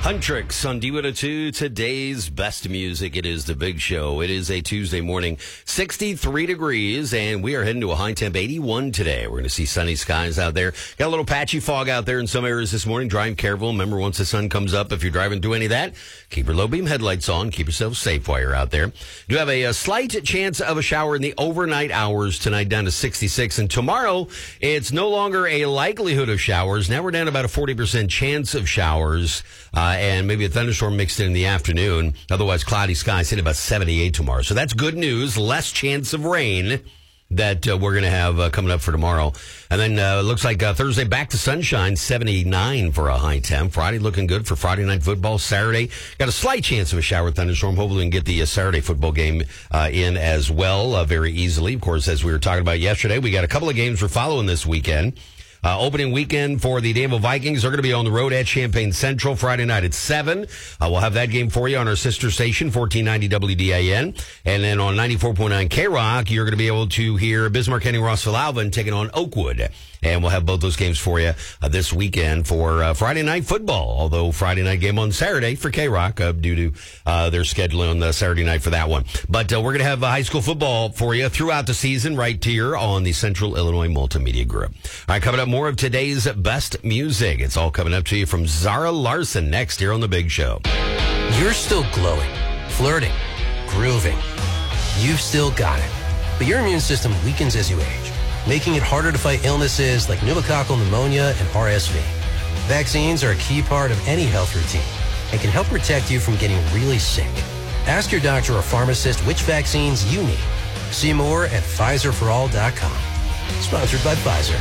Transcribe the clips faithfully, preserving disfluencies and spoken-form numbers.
Huntrix on D one oh two, today's best music. It is The Big Show. It is a Tuesday morning, sixty-three degrees, and we are heading to a high temp eighty-one today. We're going to see sunny skies out there. Got a little patchy fog out there in some areas this morning. Drive careful. Remember, once the sun comes up, if you're driving through any of that, keep your low beam headlights on. Keep yourself safe while you're out there. Do have a, a slight chance of a shower in the overnight hours tonight, down to sixty-six. And tomorrow, it's no longer a likelihood of showers. Now we're down to about a forty percent chance of showers. Uh, and maybe a thunderstorm mixed in in the afternoon. Otherwise, cloudy skies hit about seventy-eight tomorrow. So that's good news. Less chance of rain that uh, we're going to have uh, coming up for tomorrow. And then uh, it looks like uh, Thursday back to sunshine, seventy-nine for a high temp. Friday looking good for Friday night football. Saturday, got a slight chance of a shower thunderstorm. Hopefully we can get the uh, Saturday football game uh, in as well uh, very easily. Of course, as we were talking about yesterday, we got a couple of games we're following this weekend. Uh, opening weekend for the Danville Vikings. They're going to be on the road at Champaign Central Friday night at seven. Uh, we'll have that game for you on our sister station, fourteen ninety W D A N. And then on ninety-four point nine K-Rock, you're going to be able to hear Bismarck Henning Rossville Alvin taking on Oakwood. And we'll have both those games for you uh, this weekend for uh, Friday night football. Although Friday night game on Saturday for K-Rock uh, due to uh, their scheduling on the Saturday night for that one. But uh, we're going to have uh, high school football for you throughout the season right here on the Central Illinois Multimedia Group. All right, coming up more of today's best music. It's all coming up to you from Zara Larson next here on The Big Show. You're still glowing, flirting, grooving. You've still got it. But your immune system weakens as you age, making it harder to fight illnesses like pneumococcal pneumonia and R S V. Vaccines are a key part of any health routine and can help protect you from getting really sick. Ask your doctor or pharmacist which vaccines you need. See more at Pfizer for all dot com. Sponsored by Pfizer.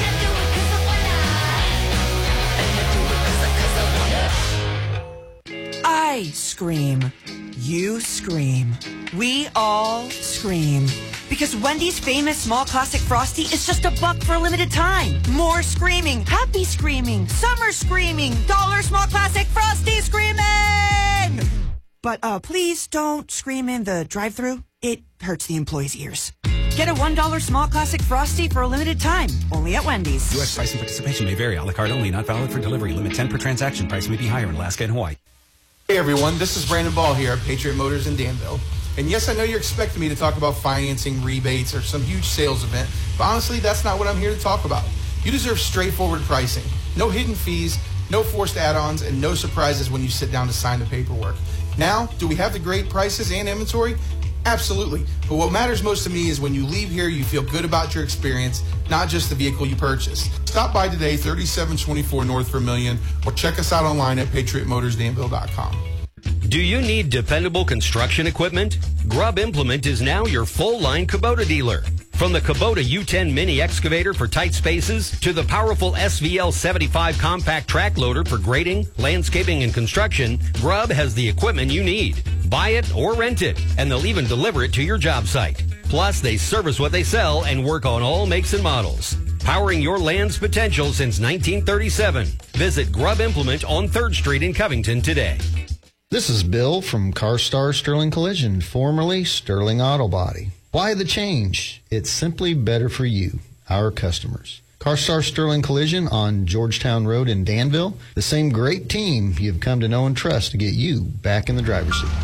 I scream. You scream. We all scream. Because Wendy's famous small classic Frosty is just a buck for a limited time. More screaming. Happy screaming. Summer screaming. Dollar small classic Frosty screaming! But uh, please don't scream in the drive-thru. It hurts the employees' ears. Get a one dollar small classic Frosty for a limited time. Only at Wendy's. U S price and participation may vary. A la carte only. Not valid for delivery. Limit ten per transaction. Price may be higher in Alaska and Hawaii. Hey everyone, this is Brandon Ball here at Patriot Motors in Danville. And yes, I know you're expecting me to talk about financing, rebates, or some huge sales event, but honestly, that's not what I'm here to talk about. You deserve straightforward pricing. No hidden fees, no forced add-ons, and no surprises when you sit down to sign the paperwork. Now, do we have the great prices and inventory? Absolutely. But what matters most to me is when you leave here, you feel good about your experience, not just the vehicle you purchased. Stop by today, thirty-seven twenty-four North Vermillion, or check us out online at patriot motors danville dot com. Do you need dependable construction equipment? Grubb Implement is now your full-line Kubota dealer. From the Kubota U ten mini excavator for tight spaces to the powerful S V L seventy-five compact track loader for grading, landscaping, and construction, Grubb has the equipment you need. Buy it or rent it, and they'll even deliver it to your job site. Plus, they service what they sell and work on all makes and models. Powering your land's potential since nineteen thirty-seven. Visit Grubb Implement on third Street in Covington today. This is Bill from CarStar Sterling Collision, formerly Sterling Auto Body. Why the change? It's simply better for you, our customers. CarStar Sterling Collision on Georgetown Road in Danville, the same great team you've come to know and trust to get you back in the driver's seat.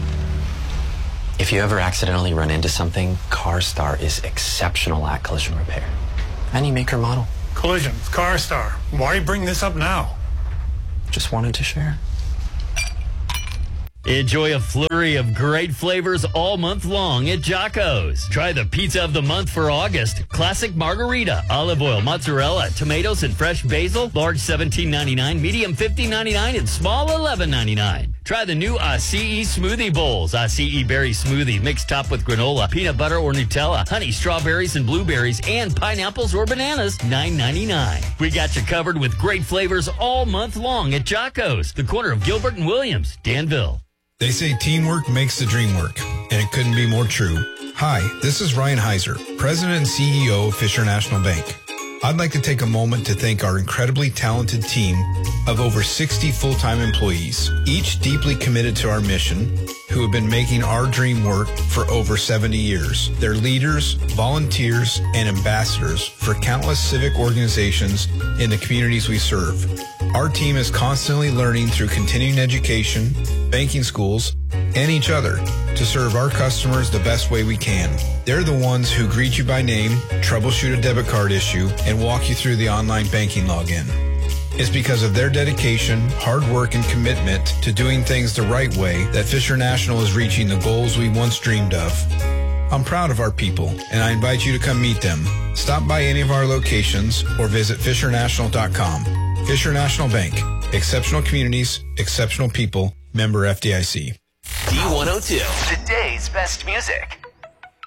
If you ever accidentally run into something, CarStar is exceptional at collision repair. Any maker model. Collision, CarStar. Why bring this up now? Just wanted to share. Enjoy a flurry of great flavors all month long at Jocko's. Try the pizza of the month for August. Classic margarita, olive oil, mozzarella, tomatoes, and fresh basil. Large seventeen ninety-nine, medium fifteen ninety-nine, and small eleven ninety-nine. Try the new Acai smoothie bowls. Acai berry smoothie mixed top with granola, peanut butter or Nutella, honey, strawberries and blueberries, and pineapples or bananas, nine ninety-nine. We got you covered with great flavors all month long at Jocko's, the corner of Gilbert and Williams, Danville. They say teamwork makes the dream work, and it couldn't be more true. Hi, this is Ryan Heiser, President and C E O of Fisher National Bank. I'd like to take a moment to thank our incredibly talented team of over sixty full-time employees, each deeply committed to our mission, who have been making our dream work for over seventy years. They're leaders, volunteers, and ambassadors for countless civic organizations in the communities we serve. Our team is constantly learning through continuing education, banking schools, and each other to serve our customers the best way we can. They're the ones who greet you by name, troubleshoot a debit card issue, and walk you through the online banking login. It's because of their dedication, hard work, and commitment to doing things the right way that Fisher National is reaching the goals we once dreamed of. I'm proud of our people, and I invite you to come meet them. Stop by any of our locations or visit fisher national dot com. Fisher National Bank. Exceptional communities, exceptional people. Member F D I C. D one oh two, today's best music.